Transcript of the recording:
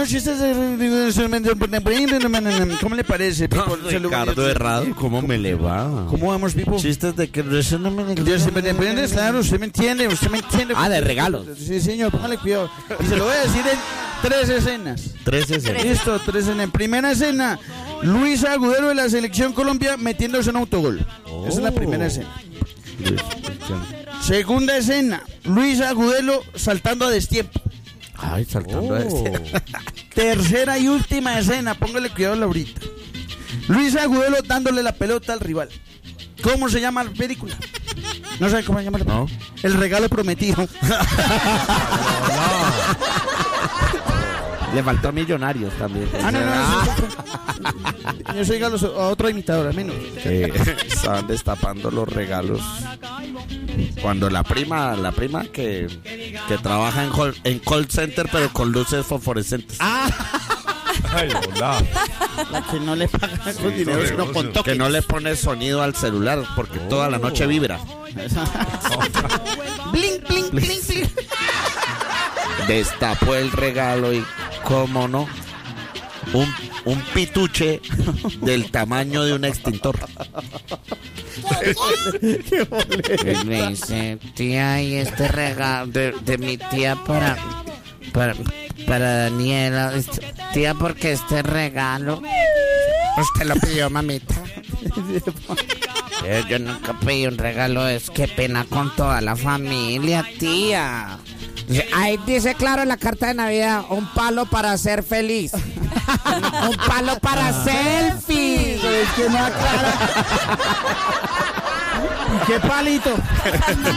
unos chistes ¿Cómo le parece, Pipo? Ricardo Herrado, ¿cómo me le va? ¿Cómo vamos, Pipo? Chistes de que... Dios, si me entiendes, claro, usted me entiende. Ah, de regalos. Sí, señor, póngale cuidado. Y se lo voy a decir en 3 escenas. 3 escenas. Listo, 3 escenas. En primera escena, Luis Agudelo de la Selección Colombia metiéndose un autogol. Esa es la primera escena. Segunda escena, Luis Agudelo saltando a destiempo. Ay, saltando a Tercera y última escena, póngale cuidado, Laurita. Luis Agudelo dándole la pelota al rival. ¿Cómo se llama la película? ¿No sabe cómo se llama la película? No. El regalo prometido. Le faltó a Millonarios también. Yo soy a otro imitador, al menos. Sí, estaban destapando los regalos. Cuando la prima que trabaja en call center, pero con luces fosforescentes. Ay, hola. La que no le paga con dinero, sino con toques. Que no le pone sonido al celular porque toda la noche vibra. Blink, blink, blink, blink. Destapó el regalo y, cómo no, un pituche del tamaño de un extintor. Y me dice, tía, y este regalo de mi tía para Daniela. Tía, porque este regalo usted lo pidió, mamita. Yo nunca pedí un regalo, es que pena con toda la familia, tía. Ahí dice claro en la carta de Navidad, un palo para ser feliz. Un palo para selfie. Es que no aclara. ¿Qué palito?